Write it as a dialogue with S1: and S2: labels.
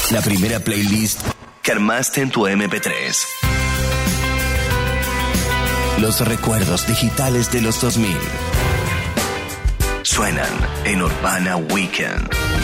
S1: La primera playlist que armaste en tu MP3. Los recuerdos digitales de los 2000 suenan en Urbana Weekend.